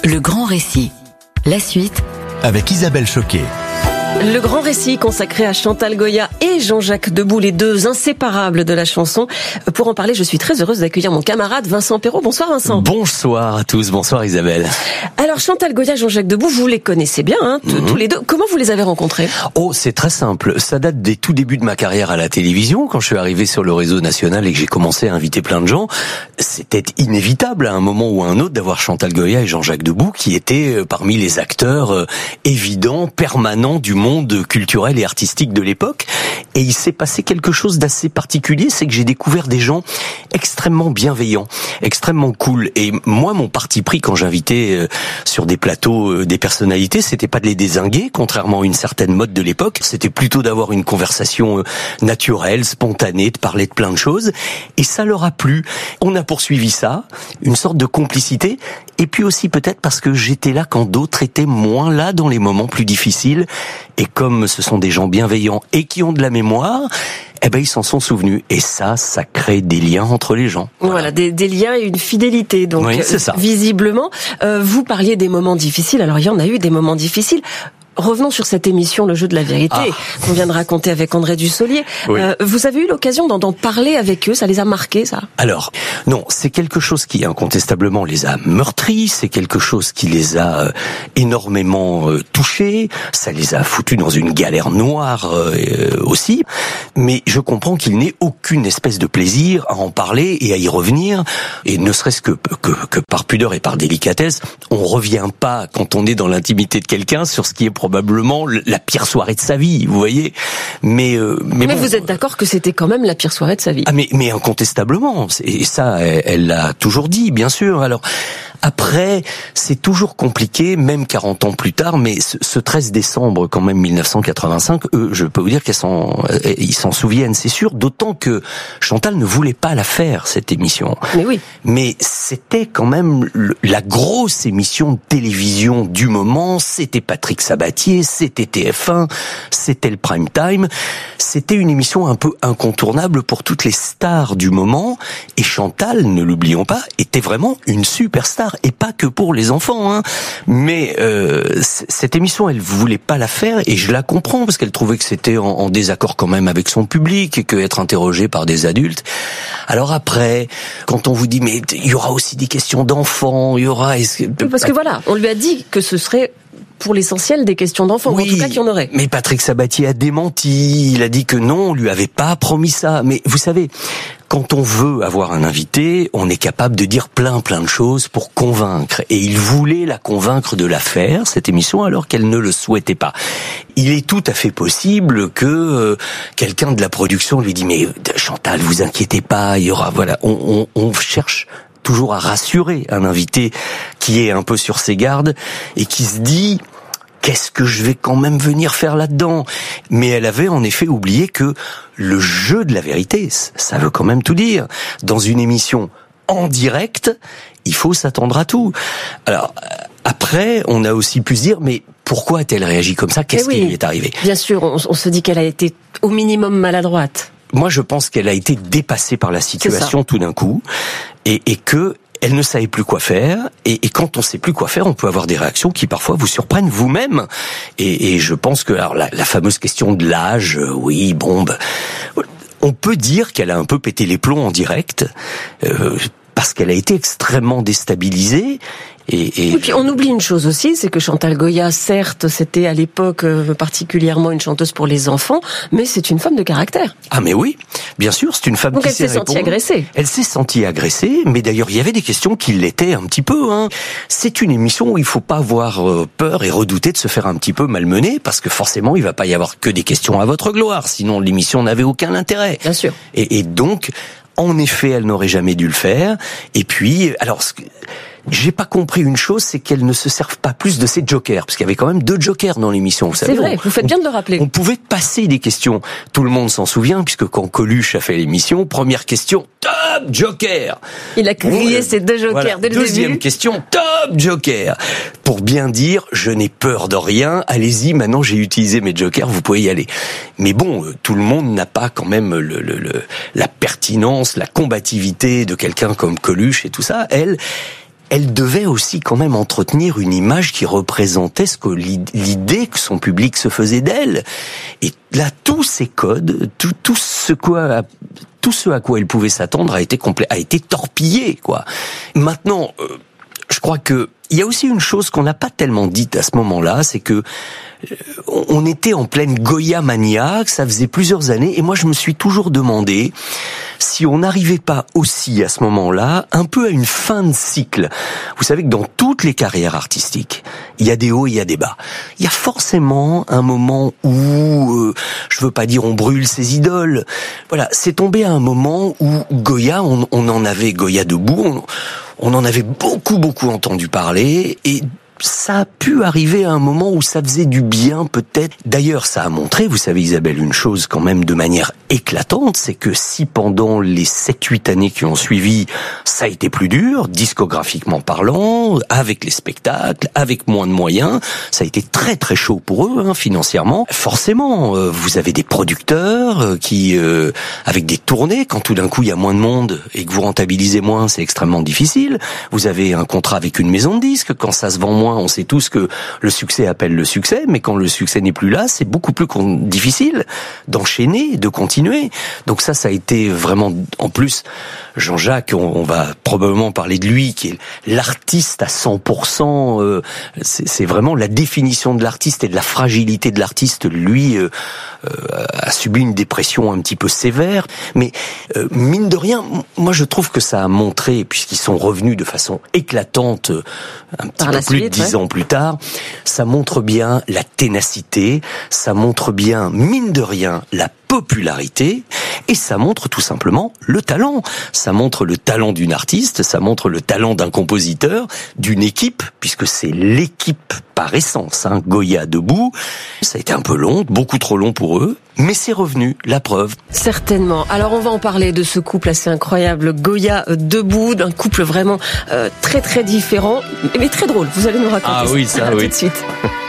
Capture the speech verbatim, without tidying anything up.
Le grand récit. La suite avec Isabelle Choquet. Le grand récit consacré à Chantal Goya et Jean-Jacques Debout, les deux inséparables de la chanson. Pour en parler, je suis très heureuse d'accueillir mon camarade Vincent Perrault. Bonsoir Vincent. Bonsoir à tous, bonsoir Isabelle. Alors Chantal Goya, Jean-Jacques Debout, vous les connaissez bien, hein, mm-hmm. tous les deux. Comment vous les avez rencontrés ? Oh, c'est très simple. Ça date des tout débuts de ma carrière à la télévision, quand je suis arrivé sur le réseau national et que j'ai commencé à inviter plein de gens. C'était inévitable à un moment ou à un autre d'avoir Chantal Goya et Jean-Jacques Debout qui étaient parmi les acteurs évidents, permanents du monde culturel et artistique de l'époque. Et il s'est passé quelque chose d'assez particulier, c'est que j'ai découvert des gens extrêmement bienveillants, extrêmement cool. Et moi, mon parti pris quand j'invitais euh, sur des plateaux euh, des personnalités, c'était pas de les dézinguer, contrairement à une certaine mode de l'époque. C'était plutôt d'avoir une conversation euh, naturelle, spontanée, de parler de plein de choses. Et ça leur a plu. On a poursuivi ça, une sorte de complicité. Et puis aussi peut-être parce que j'étais là quand d'autres étaient moins là dans les moments plus difficiles. Et comme ce sont des gens bienveillants et qui ont de la mémoire, eh ben ils s'en sont souvenus. Et ça, ça crée des liens entre les gens. Voilà, voilà des, des liens et une fidélité. Donc, oui, c'est ça. Visiblement, euh, vous parliez des moments difficiles. Alors, il y en a eu des moments difficiles. Revenons sur cette émission, Le Jeu de la Vérité, ah. qu'on vient de raconter avec André Dussolier. Oui. Euh, vous avez eu l'occasion d'en, d'en parler avec eux, ça les a marqués, ça ? Alors, non, c'est quelque chose qui incontestablement les a meurtris, c'est quelque chose qui les a euh, énormément euh, touchés, ça les a foutus dans une galère noire euh, aussi, mais je comprends qu'il n'ait aucune espèce de plaisir à en parler et à y revenir, et ne serait-ce que, que, que par pudeur et par délicatesse, on revient pas, quand on est dans l'intimité de quelqu'un, sur ce qui est probablement la pire soirée de sa vie, vous voyez. Mais euh, mais, mais bon, vous êtes d'accord que c'était quand même la pire soirée de sa vie. Ah mais mais incontestablement. Et ça, elle l'a toujours dit, bien sûr. Alors après, c'est toujours compliqué, même quarante ans plus tard. Mais ce, ce treize décembre, quand même mille neuf cent quatre-vingt-cinq, eux, je peux vous dire qu'ils s'en ils s'en souviennent, c'est sûr. D'autant que Chantal ne voulait pas la faire, cette émission. Mais oui. Mais c'était quand même le, la grosse émission de télévision du moment. C'était Patrick Sabatier. C'était T F un, c'était le prime time, c'était une émission un peu incontournable pour toutes les stars du moment, et Chantal, ne l'oublions pas, était vraiment une superstar, et pas que pour les enfants, hein. Mais euh, c- cette émission, elle voulait pas la faire, et je la comprends, parce qu'elle trouvait que c'était en, en désaccord quand même avec son public, et que être interrogé par des adultes. Alors après, quand on vous dit, mais il y aura aussi des questions d'enfants, il y aura... Est-ce que... Oui, parce que voilà, on lui a dit que ce serait... pour l'essentiel des questions d'enfants, oui, ou en tout cas qu'il y en aurait. Mais Patrick Sabatier a démenti, il a dit que non, on lui avait pas promis ça. Mais vous savez, quand on veut avoir un invité, on est capable de dire plein plein de choses pour convaincre. Et il voulait la convaincre de la faire, cette émission, alors qu'elle ne le souhaitait pas. Il est tout à fait possible que euh, quelqu'un de la production lui dit « Mais Chantal, vous inquiétez pas, il y aura... » Voilà, on, on, on cherche toujours à rassurer un invité qui est un peu sur ses gardes et qui se dit qu'est-ce que je vais quand même venir faire là-dedans ? Mais elle avait en effet oublié que le jeu de la vérité, ça veut quand même tout dire. Dans une émission en direct, il faut s'attendre à tout. Alors après, on a aussi pu se dire mais pourquoi a-t-elle réagi comme ça ? Qu'est-ce oui, qui lui est arrivé ? Bien sûr, on, on se dit qu'elle a été au minimum maladroite. Moi, je pense qu'elle a été dépassée par la situation tout d'un coup, et, et que elle ne savait plus quoi faire. Et, et quand on sait plus quoi faire, on peut avoir des réactions qui parfois vous surprennent vous-même. Et, et je pense que alors la, la fameuse question de l'âge, euh, oui, bon, bah, on peut dire qu'elle a un peu pété les plombs en direct, euh, parce qu'elle a été extrêmement déstabilisée. Et, et... et puis on oublie une chose aussi, c'est que Chantal Goya, certes, c'était à l'époque euh, particulièrement une chanteuse pour les enfants, mais c'est une femme de caractère. Ah mais oui, bien sûr, c'est une femme Donc qui elle sait s'est répondre. sentie agressée. Elle s'est sentie agressée, mais d'ailleurs il y avait des questions qui l'étaient un petit peu. Hein. C'est une émission où il faut pas avoir euh, peur et redouter de se faire un petit peu malmener, parce que forcément il va pas y avoir que des questions à votre gloire, sinon l'émission n'avait aucun intérêt. Bien sûr. Et, et donc, en effet, elle n'aurait jamais dû le faire. Et puis, alors... Ce que... J'ai pas compris une chose, c'est qu'elles ne se servent pas plus de ces jokers, parce qu'il y avait quand même deux jokers dans l'émission. Vous savez, c'est vrai, on, vous faites on, bien de le rappeler. On pouvait passer des questions. Tout le monde s'en souvient, puisque quand Coluche a fait l'émission, première question, top joker. Il a crié ces deux jokers voilà. dès le Deuxième début. question, top joker. Pour bien dire, je n'ai peur de rien, allez-y, maintenant j'ai utilisé mes jokers, vous pouvez y aller. Mais bon, tout le monde n'a pas quand même le, le, le, la pertinence, la combativité de quelqu'un comme Coluche et tout ça. Elle... elle devait aussi quand même entretenir une image qui représentait ce que l'idée que son public se faisait d'elle. Et là, tous ces codes, tout, tout ce quoi, tout ce à quoi elle pouvait s'attendre a été complet, a été torpillé, quoi. Maintenant, euh, je crois que il y a aussi une chose qu'on n'a pas tellement dite à ce moment-là, c'est que on était en pleine Goya mania, ça faisait plusieurs années, et moi je me suis toujours demandé si on n'arrivait pas aussi à ce moment-là un peu à une fin de cycle. Vous savez que dans toutes les carrières artistiques, il y a des hauts et il y a des bas. Il y a forcément un moment où, euh, je veux pas dire on brûle ses idoles. Voilà, c'est tombé à un moment où Goya, on, on en avait Goya debout, on, on en avait beaucoup beaucoup entendu parler, et ça a pu arriver à un moment où ça faisait du bien, peut-être. D'ailleurs, ça a montré, vous savez Isabelle, une chose quand même de manière éclatante, c'est que si pendant les sept huit années qui ont suivi, ça a été plus dur, discographiquement parlant, avec les spectacles, avec moins de moyens, ça a été très très chaud pour eux, hein, financièrement. Forcément, euh, vous avez des producteurs euh, qui, euh, avec des tournées, quand tout d'un coup il y a moins de monde et que vous rentabilisez moins, c'est extrêmement difficile. Vous avez un contrat avec une maison de disques, quand ça se vend moins, on sait tous que le succès appelle le succès, mais quand le succès n'est plus là, c'est beaucoup plus difficile d'enchaîner, de continuer. Donc ça, ça a été vraiment, en plus, Jean-Jacques, on, on va probablement parler de lui, qui est l'artiste à cent pour cent, euh, c'est, c'est vraiment la définition de l'artiste et de la fragilité de l'artiste. Lui euh, euh, a subi une dépression un petit peu sévère, mais euh, mine de rien, moi je trouve que ça a montré, puisqu'ils sont revenus de façon éclatante un petit peu plus de dix ans plus tard, ça montre bien la ténacité, ça montre bien, mine de rien, la popularité, et ça montre tout simplement le talent. Ça montre le talent d'une artiste, ça montre le talent d'un compositeur, d'une équipe, puisque c'est l'équipe par essence, hein, Goya debout. Ça a été un peu long, beaucoup trop long pour eux, mais c'est revenu, la preuve. Certainement. Alors on va en parler de ce couple assez incroyable, Goya debout, d'un couple vraiment euh, très très différent, mais très drôle. Vous allez nous raconter ah, ça, oui, ça ça oui. tout de suite.